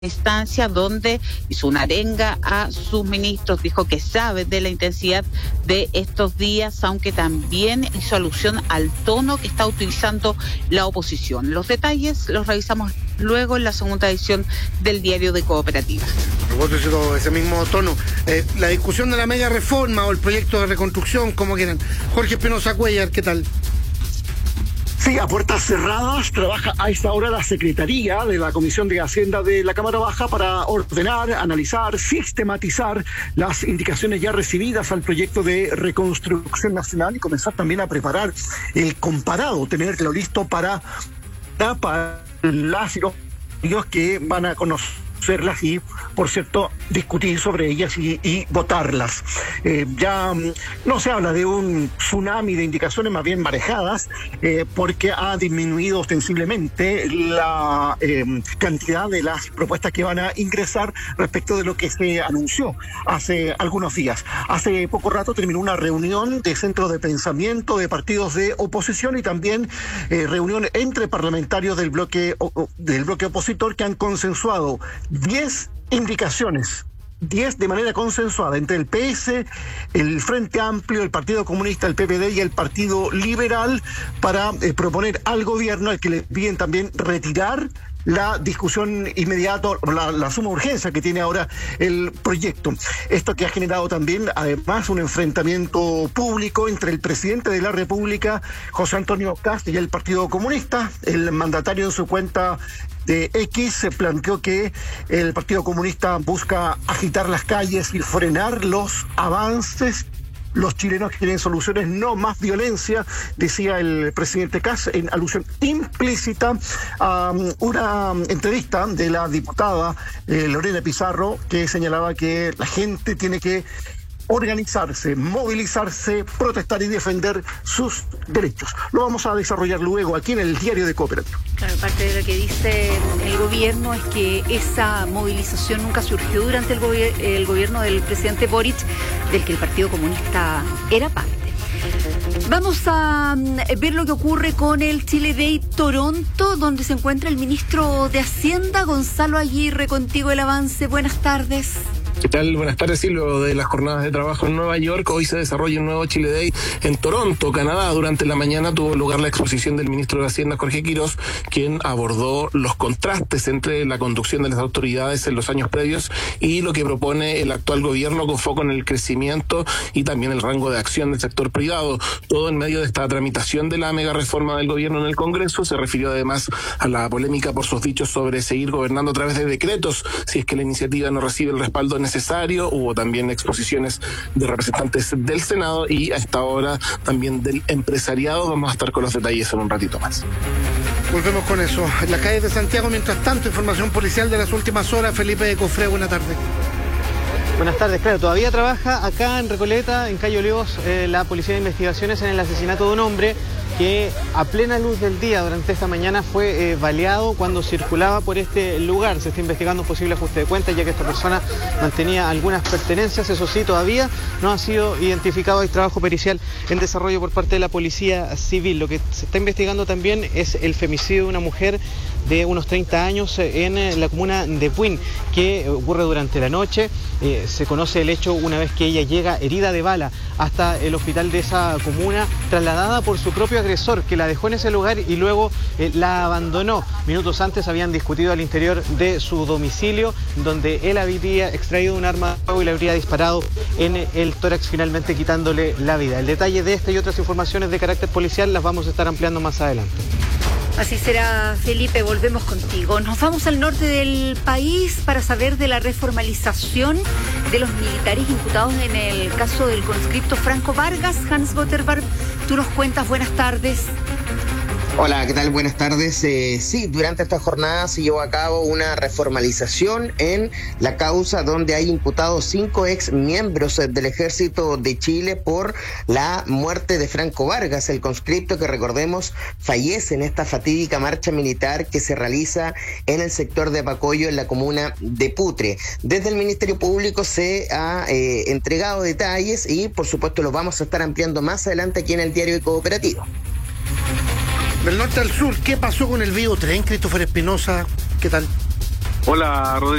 instancia donde hizo una arenga a sus ministros, dijo que sabe de la intensidad de estos días, aunque también hizo alusión al tono que está utilizando la oposición. Los detalles los revisamos luego en la segunda edición del Diario de Cooperativa. A propósito de ese mismo tono, la discusión de la mega reforma o el proyecto de reconstrucción, como quieran. Jorge Espinosa Cuellar, ¿qué tal? Sí, a puertas cerradas trabaja a esta hora la Secretaría de la Comisión de Hacienda de la Cámara Baja para ordenar, analizar, sistematizar las indicaciones ya recibidas al proyecto de reconstrucción nacional y comenzar también a preparar el comparado, tenerlo listo para las y los que van a conocerlas y, por cierto, discutir sobre ellas y votarlas. Ya no se habla de un tsunami de indicaciones, más bien marejadas, porque ha disminuido ostensiblemente la cantidad de las propuestas que van a ingresar respecto de lo que se anunció hace algunos días. Hace poco rato terminó una reunión de centro de pensamiento de partidos de oposición y también reunión entre parlamentarios del bloque opositor que han consensuado 10 indicaciones, 10 de manera consensuada entre el PS, el Frente Amplio, el Partido Comunista, el PPD y el Partido Liberal para proponer al gobierno al que le piden también retirar la discusión inmediata, la suma urgencia que tiene ahora el proyecto. Esto que ha generado también, además, un enfrentamiento público entre el presidente de la República, José Antonio Kast, y el Partido Comunista. El mandatario en su cuenta de X se planteó que el Partido Comunista busca agitar las calles y frenar los avances. Los chilenos quieren soluciones, no más violencia, decía el presidente Kast, en alusión implícita a una entrevista de la diputada Lorena Pizarro, que señalaba que la gente tiene que organizarse, movilizarse, protestar y defender sus derechos. Lo vamos a desarrollar luego aquí en el Diario de Cooperativa. Claro, parte de lo que dice el gobierno es que esa movilización nunca surgió durante el gobierno del presidente Boric, del que el Partido Comunista era parte. Vamos a ver lo que ocurre con el Chile Day Toronto, donde se encuentra el ministro de Hacienda, Gonzalo Aguirre. Contigo el avance. Buenas tardes. ¿Qué tal? Buenas tardes. Sí, luego de las jornadas de trabajo en Nueva York, hoy se desarrolla un nuevo Chile Day en Toronto, Canadá. Durante la mañana tuvo lugar la exposición del ministro de Hacienda, Jorge Quirós, quien abordó los contrastes entre la conducción de las autoridades en los años previos y lo que propone el actual gobierno con foco en el crecimiento y también el rango de acción del sector privado. Todo en medio de esta tramitación de la mega reforma del gobierno en el Congreso. Se refirió además a la polémica por sus dichos sobre seguir gobernando a través de decretos si es que la iniciativa no recibe el respaldo necesario. Hubo también exposiciones de representantes del Senado y a esta hora también del empresariado. Vamos a estar con los detalles en un ratito más. Volvemos con eso. En la calle de Santiago, mientras tanto, información policial de las últimas horas. Felipe de Cofré, buena tarde. Buenas tardes, claro, todavía trabaja acá en Recoleta, en Cayo Olivos, la Policía de Investigaciones en el asesinato de un hombre que a plena luz del día durante esta mañana fue baleado cuando circulaba por este lugar. Se está investigando un posible ajuste de cuentas, ya que esta persona mantenía algunas pertenencias. Eso sí, todavía no ha sido identificado. Hay trabajo pericial en desarrollo por parte de la Policía Civil. Lo que se está investigando también es el femicidio de una mujer de unos 30 años en la comuna de Puin, que ocurre durante la noche. Se conoce el hecho una vez que ella llega herida de bala hasta el hospital de esa comuna, trasladada por su propio agresor, que la dejó en ese lugar y luego la abandonó. Minutos antes habían discutido al interior de su domicilio, donde él había extraído un arma de fuego y le habría disparado en el tórax, finalmente quitándole la vida. El detalle de esta y otras informaciones de carácter policial las vamos a estar ampliando más adelante. Así será, Felipe, volvemos contigo. Nos vamos al norte del país para saber de la reformalización de los militares imputados en el caso del conscripto Franco Vargas. Hans Gotterbarg, tú nos cuentas. Buenas tardes. Hola, ¿qué tal? Buenas tardes. Sí, durante esta jornada se llevó a cabo una reformalización en la causa donde hay imputados 5 ex miembros del Ejército de Chile por la muerte de Franco Vargas, el conscripto que, recordemos, fallece en esta fatídica marcha militar que se realiza en el sector de Pacoyo, en la comuna de Putre. Desde el Ministerio Público se ha entregado detalles y, por supuesto, los vamos a estar ampliando más adelante aquí en el Diario de Cooperativa. Del norte al sur, ¿qué pasó con el Biotren? Christopher Espinosa, ¿qué tal? Hola, Rodrigo.